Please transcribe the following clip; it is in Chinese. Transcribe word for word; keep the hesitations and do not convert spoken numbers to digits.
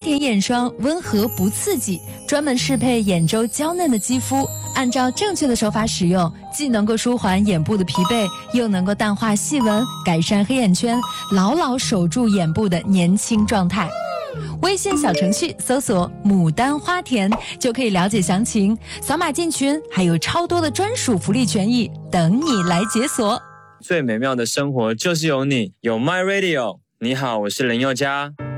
田眼霜温和不刺激，专门适配眼周娇嫩的肌肤。按照正确的手法使用，既能够舒缓眼部的疲惫，又能够淡化细纹，改善黑眼圈，牢牢守住眼部的年轻状态。微信小程序搜索牡丹花田就可以了解详情，扫码进群，还有超多的专属福利权益等你来解锁。 最美妙的生活就是有你，有 My Radio。你好，我是林宥嘉。